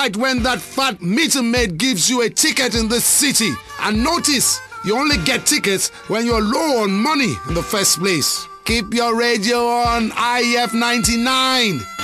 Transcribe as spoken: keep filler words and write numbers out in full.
like when that fat meter maid gives you a ticket in the city. And notice, you only get tickets when you're low on money in the first place. Keep your radio on I F ninety-nine.